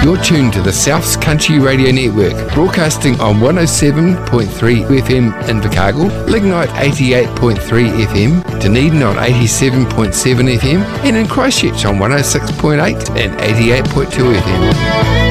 You're tuned to the South's Country Radio Network, broadcasting on 107.3 FM in Invercargill, Lignite 88.3 FM, Dunedin on 87.7 FM, and in Christchurch on 106.8 and 88.2 FM.